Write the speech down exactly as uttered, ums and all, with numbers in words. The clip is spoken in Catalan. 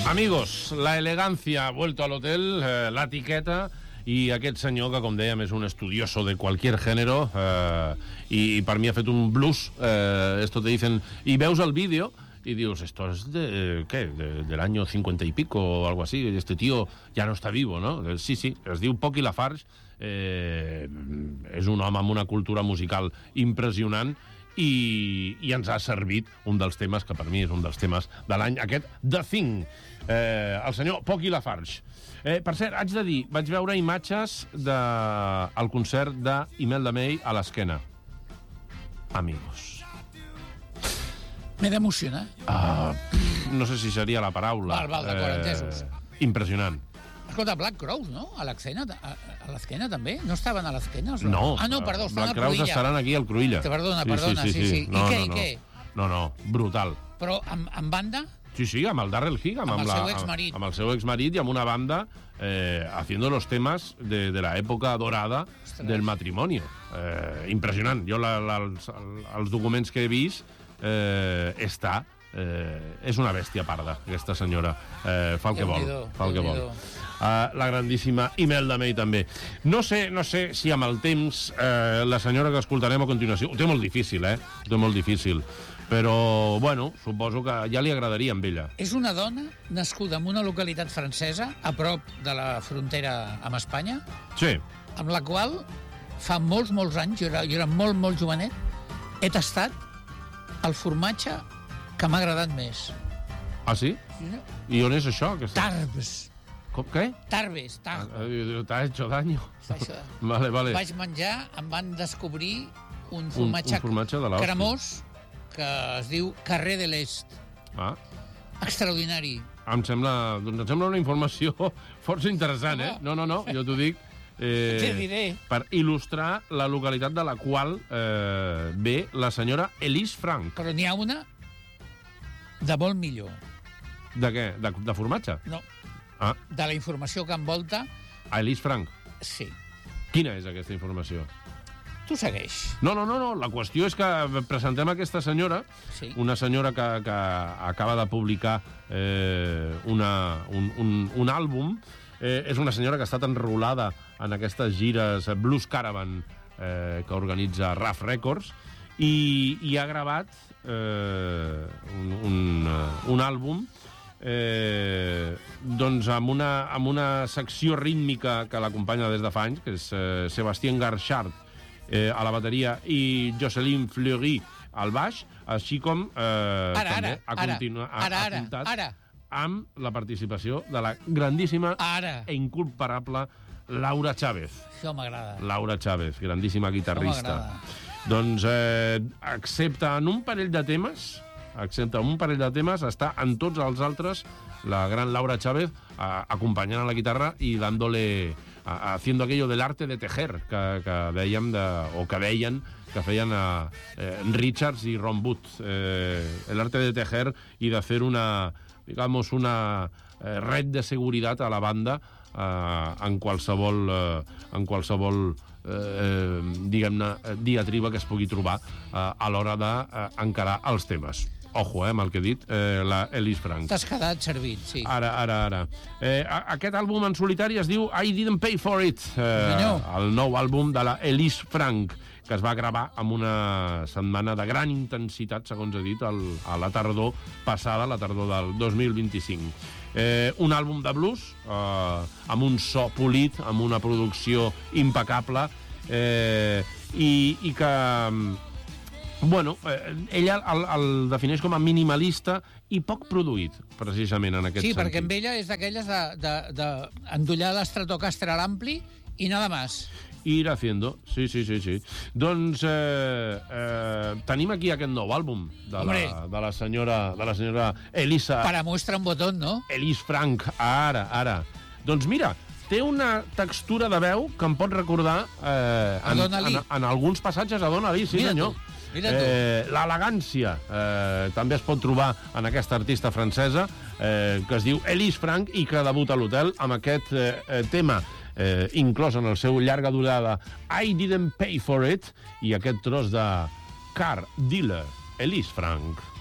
Amigos, la elegancia ha vuelto al hotel, eh, la etiqueta i aquest senyor que, com dèiem, és un estudioso de cualquier género eh, i, i per mi ha fet un blues, eh, esto te dicen, i veus el vídeo y dius, esto es de, ¿qué? De, del año cincuenta y pico o algo así, este tío ya no está vivo, ¿no? Sí, sí, es diu Pocky Lafarge, eh, és un home amb una cultura musical impressionant i, i ens ha servit un dels temes que per mi és un dels temes de l'any, aquest The Thing, eh, el senyor Pocky Lafarge. Eh, per cert, haig de dir, vaig veure imatges del de, concert d'Imelda May a l'Esquena. Amigos. M'he d'emocionar. Uh, no sé si seria la paraula. Val, val, d'acord, entesos. Impressionant. Escolta, Black Crowes, no? A l'esquena, a, a l'esquena també? No estaven a l'esquena? No. Ah, no, perdó, estaven Black al Cruïlla. Crowes estaran aquí al Cruïlla. Perdona, perdona, sí, sí. sí, sí. No, I què, no, no. i què? No, no, brutal. Però amb, amb banda? Sí, sí, amb el Darrell Higham. Amb el la, seu exmarit. Amb el seu exmarit i amb una banda eh, haciendo los temas de, de la època dorada Ostres. Del matrimonio. Eh, impressionant. Jo la, la, els, els documents que he vist eh, està... Eh, és una bèstia parda, aquesta senyora. Eh, fa el que vol. Fa el que vol. Uh, la grandíssima Imelda May també. No sé, no sé si amb el temps eh, la senyora que escoltarem a continuació ho té molt difícil, eh? Ho té molt difícil. Però, bueno, suposo que ja li agradaria amb ella. És una dona nascuda en una localitat francesa a prop de la frontera amb Espanya. Sí. Amb la qual fa molts, molts anys, jo era, jo era molt, molt jovenet, he tastat el formatge que m'ha agradat més. Ah, sí? Sí. I on és això? Aquesta... Tarbes. Com, què? Tarbes, Tarbes. T'ha hecho daño. Vale, vale. Vaig menjar, em van descobrir un formatge, un, un formatge de cremós que es diu Carrer de l'Est. Ah. Extraordinari. Em sembla, doncs em sembla una informació força interessant, eh? No, no, no, jo t'ho dic. Eh, Te diré. Per il·lustrar la localitat de la qual eh, ve la senyora Elise Frank. Però n'hi ha una de molt millor. De què? De, de formatge? No. Ah. De la informació que envolta... A Elise Frank? Sí. Quina és aquesta informació? Tu segueix. No, no, no, no. La qüestió és que presentem aquesta senyora, sí. una senyora que, que acaba de publicar eh, una, un, un, un àlbum. Eh, és una senyora que ha estat enrolada en aquestes gires Blues Caravan eh, que organitza R A F Records i, i ha gravat eh, un, un, un àlbum eh, doncs amb una, amb una secció rítmica que l'acompanya des de fa anys, que és eh, Sébastien Garchard eh, a la bateria i Jocelyn Fleury al baix, així com eh, ara, també ara, ha, continu- ha, ara, ha ara, comptat ara. amb la participació de la grandíssima ara. e incomparable Laura Chávez. Això m'agrada. Laura Chávez, grandíssima guitarrista. Doncs, eh, excepte en un parell de temes, excepte en un parell de temes, està en tots els altres la gran Laura Chávez eh, acompanyant a la guitarra i dándole, a, haciendo aquello del arte de tejer que, que dèiem, de, o que deien que feien a eh, Richards i Ron Wood. Eh, el arte de tejer y de hacer una, digamos, una eh, red de seguridad a la banda eh, en qualsevol, eh, en qualsevol eh, diguem-ne, diatriba que es pugui trobar eh, a l'hora d'encarar eh, els temes. Ojo, eh, amb el que he dit, eh, la Elise Frank. T'has quedat servit, sí. Ara, ara, ara. Eh, aquest àlbum en solitari es diu I Didn't Pay For It, eh, el nou àlbum de la Elise Frank, que es va gravar amb una setmana de gran intensitat, segons he dit, el, a la tardor passada, la tardor del dos mil vint-i-cinc. Eh, un àlbum de blues, eh, amb un so polit, amb una producció impecable, eh, i, i que... Bueno, eh, ella el, el defineix com a minimalista i poc produït, precisament, en aquest sí, sentit. Sí, perquè amb ella és d'aquelles d'endollar de, de l'Stratocaster a l'ampli i nada más. Ir haciendo, sí, sí, sí, sí. Doncs eh, eh, tenim aquí aquest nou àlbum de la, de la senyora de la senyora Elisa... Para muestra un botón, no? Elise Frank, ara, ara. Doncs mira, té una textura de veu que em pot recordar eh, en, en, en alguns passatges a Donna Lee, sí, mira senyor. Tu. Eh, l'elegància eh, també es pot trobar en aquesta artista francesa eh, que es diu Elise Frank i que debuta a l'hotel amb aquest eh, tema eh, inclòs en el seu llarga durada I Didn't Pay For It i aquest tros de Car Dealer, Elise Frank.